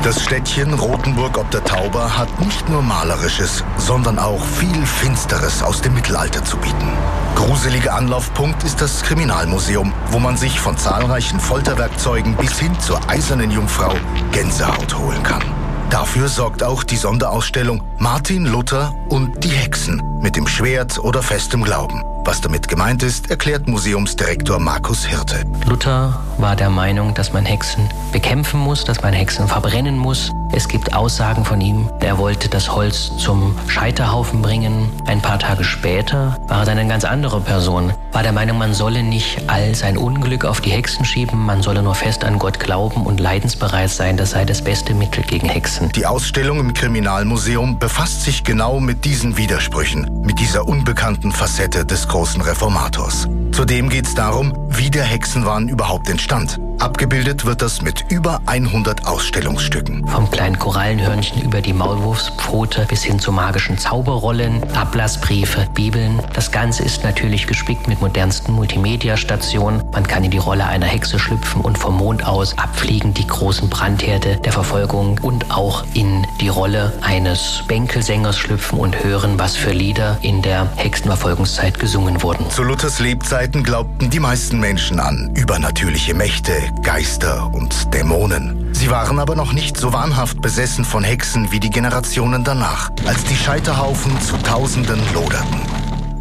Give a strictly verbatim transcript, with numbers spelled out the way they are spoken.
Das Städtchen Rothenburg ob der Tauber hat nicht nur Malerisches, sondern auch viel Finsteres aus dem Mittelalter zu bieten. Gruseliger Anlaufpunkt ist das Kriminalmuseum, wo man sich von zahlreichen Folterwerkzeugen bis hin zur Eisernen Jungfrau Gänsehaut holen kann. Dafür sorgt auch die Sonderausstellung Martin Luther und die Hexen mit dem Schwert oder festem Glauben. Was damit gemeint ist, erklärt Museumsdirektor Markus Hirte. Luther war der Meinung, dass man Hexen bekämpfen muss, dass man Hexen verbrennen muss. Es gibt Aussagen von ihm, er wollte das Holz zum Scheiterhaufen bringen. Ein paar Tage später war er dann eine ganz andere Person, war der Meinung, man solle nicht all sein Unglück auf die Hexen schieben, man solle nur fest an Gott glauben und leidensbereit sein, das sei das beste Mittel gegen Hexen. Die Ausstellung im Kriminalmuseum befasst sich genau mit diesen Widersprüchen, mit dieser unbekannten Facette des großen Reformators. Zudem geht es darum, wie der Hexenwahn überhaupt entstand. Abgebildet wird das mit über hundert Ausstellungsstücken. Vom kleinen Korallenhörnchen über die Maulwurfspfote bis hin zu magischen Zauberrollen, Ablassbriefe, Bibeln. Das Ganze ist natürlich gespickt mit modernsten Multimedia-Stationen. Man kann in die Rolle einer Hexe schlüpfen und vom Mond aus abfliegen die großen Brandherde der Verfolgung und auch in die Rolle eines Bänkelsängers schlüpfen und hören, was für Lieder in der Hexenverfolgungszeit gesungen wurden. Zu Luthers Lebzeiten glaubten die meisten Menschen an übernatürliche Mächte, Geister und Dämonen. Sie waren aber noch nicht so wahnhaft besessen von Hexen wie die Generationen danach, als die Scheiterhaufen zu Tausenden loderten.